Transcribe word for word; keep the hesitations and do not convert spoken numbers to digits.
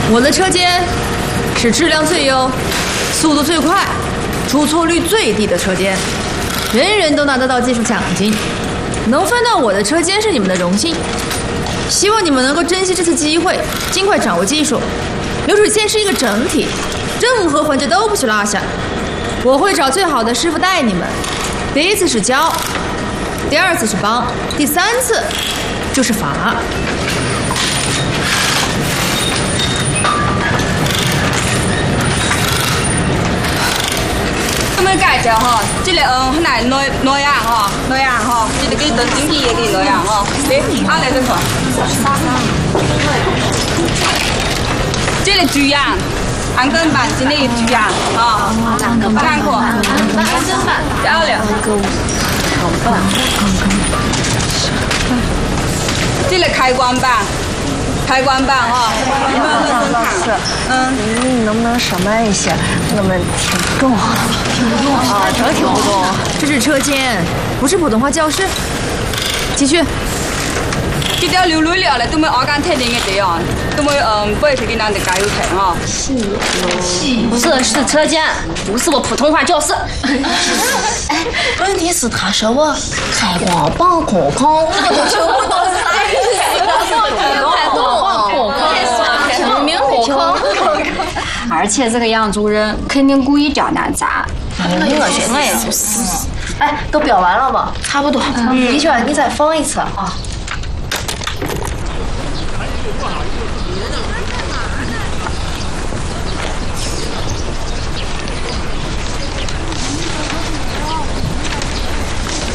我的车间是质量最优、速度最快、出错率最低的车间，人人都拿得到技术奖金。能分到我的车间是你们的荣幸，希望你们能够珍惜这次机会，尽快掌握技术。流水线是一个整体，任何环节都不许落下。我会找最好的师傅带你们。第一次是教，第二次是帮，第三次就是罚。 咁樣介紹嗬，即係嗯，可能內內人嗬，內人嗬，即係幾多點幾嘢嘅內人嗬，你啱嚟對錯。即係主人，安根版即係主人哦，看過，安根版交流。即係開關版。开关版哦， 是，嗯，你能不能少慢一些？我们听不懂，听不懂啊，真听不懂。 这是车间，不是普通话教室。继续。 这条流泪了嘞，都没熬干太点个这样，都没嗯，不会是给咱的加油台啊。 是， 不是，是车间，不是我普通话教室。 哎，问题是他说我开光棒空空，我都听不懂啥意思。 而且这个杨主任肯定故意刁难咱。 我觉得也就是。哎，都标完了吗？差不多。李娟，你再放一次啊。